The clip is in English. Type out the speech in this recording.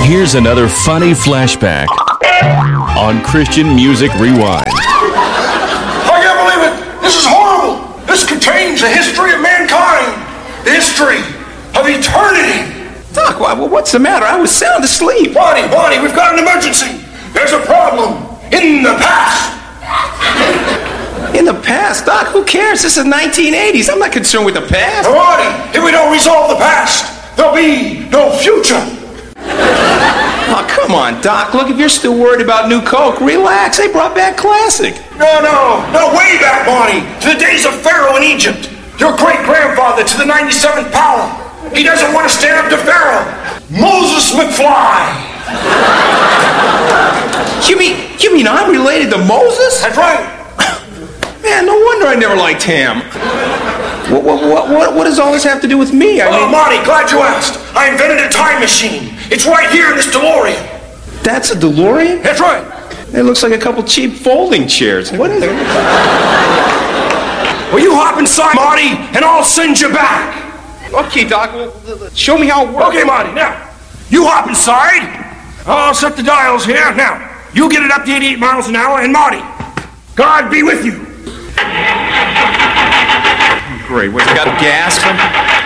Here's another funny flashback on Christian Music Rewind. I can't believe it. This is horrible. This contains the history of mankind. The history of eternity. Doc, what's the matter? I was sound asleep. Bonnie, we've got an emergency. There's a problem in the past. In the past? Doc, who cares? This is 1980s. I'm not concerned with the past. Bonnie, if we don't resolve the past, there'll be no future. Oh, come on, Doc. Look, if you're still worried about New Coke, relax. They brought back Classic. No, way back, Bonnie, to the days of Pharaoh in Egypt. Your great-grandfather to the 97th power. He doesn't want to stand up to Pharaoh. Moses McFly. You mean I'm related to Moses? That's right. Man, no wonder I never liked ham. What does all this have to do with me? Marty, glad you asked. I invented a time machine. It's right here in this DeLorean. That's a DeLorean? That's right. It looks like a couple cheap folding chairs. What is it? Well, you hop inside, Marty, and I'll send you back. Okay, Doc. Well, show me how it works. Okay, Marty, now, you hop inside. I'll set the dials here. Now, you get it up to 88 miles an hour, and Marty, God be with you. Great. What, you got gas?